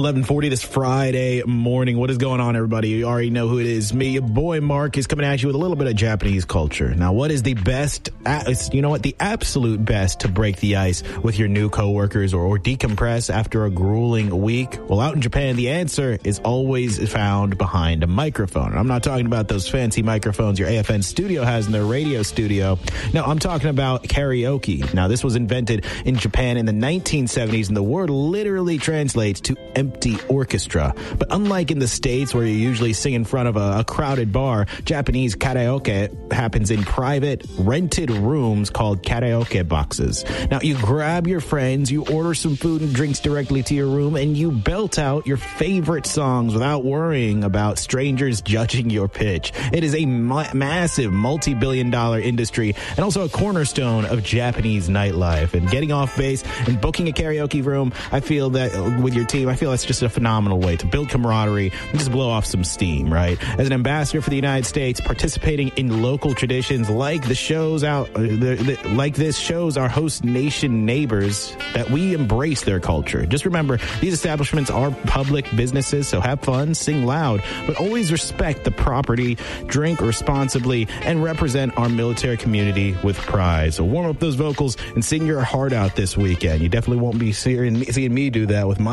11:40 this Friday morning. What is going on, everybody? You already know who it is. Me, your boy Mark, is coming at you with a little bit of Japanese culture. Now, what is the best, the absolute best to break the ice with your new coworkers or decompress after a grueling week? Well, out in Japan, the answer is always found behind a microphone. And I'm not talking about those fancy microphones your AFN studio has in their radio studio. No, I'm talking about karaoke. Now, this was invented in Japan in the 1970s, and the word literally translates to empty orchestra. But unlike in the States, where you usually sing in front of a crowded bar, Japanese karaoke happens in private, rented rooms called karaoke boxes. Now, you grab your friends, you order some food and drinks directly to your room, and you belt out your favorite songs without worrying about strangers judging your pitch. It is a massive multi-billion-dollar industry and also a cornerstone of Japanese nightlife. And getting off base and booking a karaoke room, I feel that with your team, I feel that's just a phenomenal way to build camaraderie and just blow off some steam, right? As an ambassador for the United States, participating in local traditions like the shows like this shows our host nation neighbors that we embrace their culture. Just remember, these establishments are public businesses, so have fun, sing loud, but always respect the property, drink responsibly, and represent our military community with pride. So warm up those vocals and sing your heart out this weekend. You definitely won't be seeing me do that with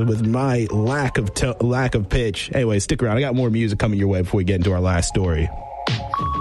my lack of pitch. Anyway, stick around. I got more music coming your way before we get into our last story.